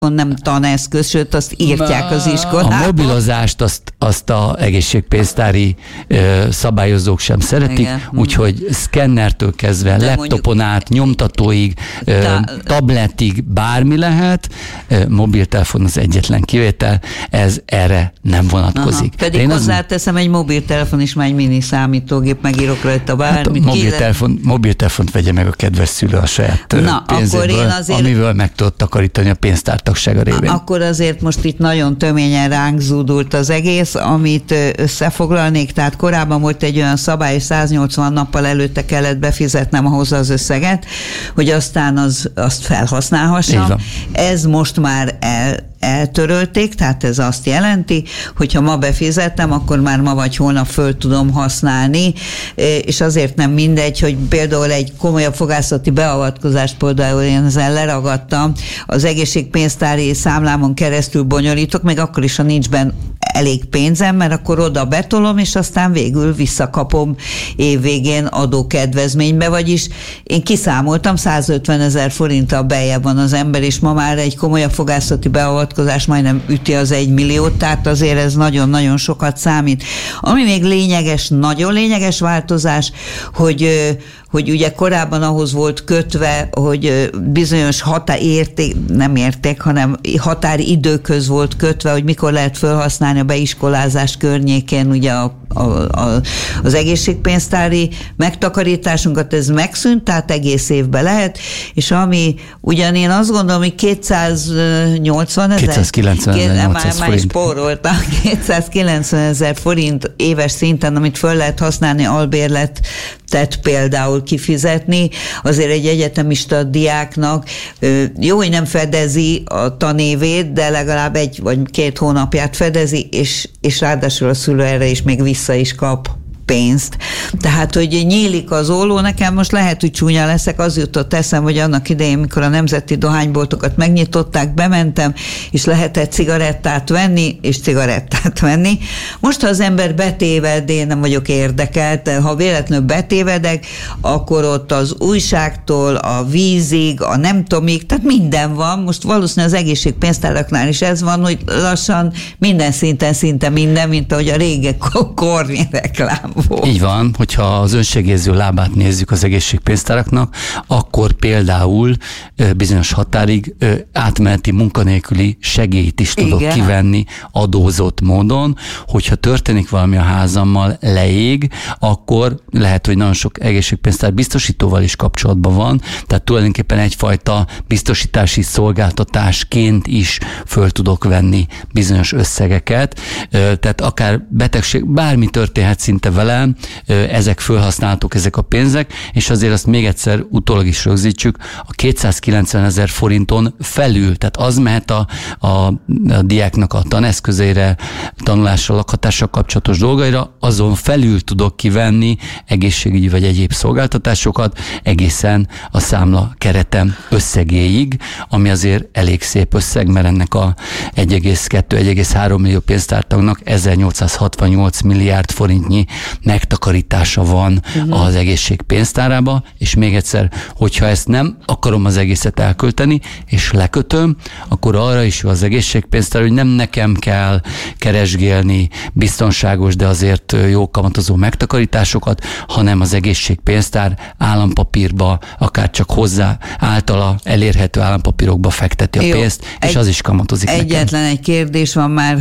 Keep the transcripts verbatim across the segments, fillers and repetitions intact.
nem taneszköz, sőt azt írtják az iskolában. A mobilozást azt, azt a egészségpénztári ö, szabályozók sem szeretik, úgyhogy szkennertől kezdve, de laptopon mondjuk, át, nyomtatóig, ö, tá- tabletig bármi lehet, ö, mobiltelefon az egyetlen kivétel, ez erre nem vonatkozik. Aha, pedig hozzáteszem, egy mobiltelefon is már egy mini számítógép, megírok rajta bármit. Hát mobiltelefon, mobiltelefont vegye meg a kedves szülő a saját Na, pénzéből, azért, amivel meg tudod takarítani a pénztárt révén. Akkor azért most itt nagyon töményen ránk zúdult az egész, amit összefoglalnék, tehát korábban volt egy olyan szabály, száznyolcvan nappal előtte kellett befizetnem ahhoz az összeget, hogy aztán az, azt felhasználhassam. Ez most már el eltörölték, tehát ez azt jelenti, hogyha ma befizettem, akkor már ma vagy holnap föl tudom használni, és azért nem mindegy, hogy például egy komolyabb fogászati beavatkozást, például én ezzel leragadtam, az egészségpénztári számlámon keresztül bonyolítok, még akkor is, ha nincs benne elég pénzem, mert akkor oda betolom, és aztán végül visszakapom évvégén adókedvezménybe, vagyis én kiszámoltam, százötvenezer forinttal beljebb van az ember, és ma már egy komolyabb fogászati beavatkozás majdnem üti az egy milliót, tehát azért ez nagyon-nagyon sokat számít. Ami még lényeges, nagyon lényeges változás, hogy hogy ugye korábban ahhoz volt kötve, hogy bizonyos határérték, nem érték, hanem határidőköz volt kötve, hogy mikor lehet felhasználni a beiskolázás környékén ugye a, a, a, az egészségpénztári megtakarításunkat, ez megszűnt, tehát egész évben lehet, és ami ugyan én azt gondolom, hogy kétszáznyolcvan ezer, kétszázkilencven ezer már, már is spóroltam, kétszázkilencven ezer forint éves szinten, amit föl lehet használni albérlet, tehát például kifizetni, azért egy egyetemista diáknak jó, hogy nem fedezi a tanévét, de legalább egy vagy két hónapját fedezi, és, és ráadásul a szülő erre is még vissza is kap pénzt. Tehát, hogy nyílik az olló, nekem most lehet, hogy csúnya leszek, az jutott eszem, hogy annak idején, mikor a nemzeti dohányboltokat megnyitották, bementem, és lehetett cigarettát venni, és cigarettát venni. Most, ha az ember betéved, én nem vagyok érdekelt, ha véletlenül betévedek, akkor ott az újságtól, a vízig, a nem tomig, tehát minden van. Most valószínűleg az egészségpénztáraknál is ez van, hogy lassan minden szinten, szinte minden, mint ahogy a régi korni reklám volt. Így van, hogyha az önsegélyező lábát nézzük az egészségpénztáraknak, akkor például bizonyos határig átmeneti munkanélküli segélyt is tudok Igen. kivenni adózott módon, hogyha történik valami a házammal, leég, akkor lehet, hogy nagyon sok egészségpénztár biztosítóval is kapcsolatban van, tehát tulajdonképpen egyfajta biztosítási szolgáltatásként is föl tudok venni bizonyos összegeket, tehát akár betegség, bármi történhet szinte velem, ezek fölhasználhatók, ezek a pénzek, és azért azt még egyszer utólag is rögzítsük, a kétszázkilencven ezer forinton felül, tehát az mehet a, a, a diáknak a taneszközére, tanulással, lakhatással kapcsolatos dolgaira, azon felül tudok kivenni egészségügyi vagy egyéb szolgáltatásokat egészen a számla keretem összegéig, ami azért elég szép összeg, mert ennek a egy egész kettő - egy egész három millió pénztártagnak ezernyolcszázhatvannyolc milliárd forintnyi megtakarítása van uh-huh. az egészségpénztárába, és még egyszer, hogyha ezt nem akarom az egészet elkölteni, és lekötöm, akkor arra is az egészségpénztár, hogy nem nekem kell keresgélni biztonságos, de azért jó kamatozó megtakarításokat, hanem az egészségpénztár állampapírba, akár csak hozzá általa elérhető állampapírokba fekteti a jó, pénzt, és egy, az is kamatozik egyetlen nekem. Egy kérdés van már,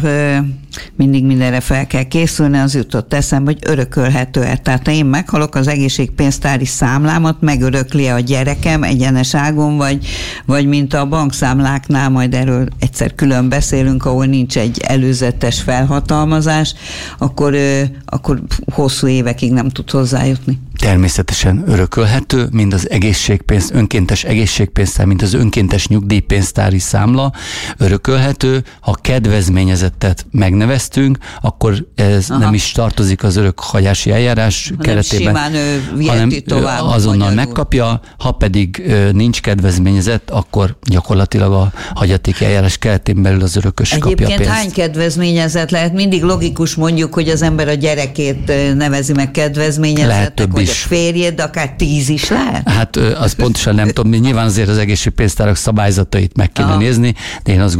mindig mindenre fel kell készülni, az jutott eszembe, hogy örökölhető-e. Tehát ha én meghalok, az egészségpénztári számlámat megörökli a gyerekem egyenes ágon, vagy, vagy mint a bankszámláknál, majd erről egyszer külön beszélünk, ahol nincs egy előzetes felhatalmazás, akkor, akkor hosszú évekig nem tud hozzájutni. Természetesen örökölhető, mind az egészségpénz, önkéntes egészségpénztár, mint az önkéntes nyugdíjpénztári számla örökölhető. Ha kedvezményezettet megneveztünk, akkor ez Aha. nem is tartozik az örökhagyási eljárás hanem keretében, simán ő hanem tovább azonnal magyarul. Megkapja, ha pedig nincs kedvezményezett, akkor gyakorlatilag a hagyatéki eljárás keretén belül az örökös Egyébként kapja a pénzt. Hány kedvezményezett lehet? Mindig logikus mondjuk, hogy az ember a gyerekét nevezi meg kedvezményezetnek, lehet több is. is. De férjed, de akár tíz is lehet? Hát az pontosan nem tudom, nyilván azért az egészségpénztárak szabályzatait meg kéne Aha. nézni, de én azt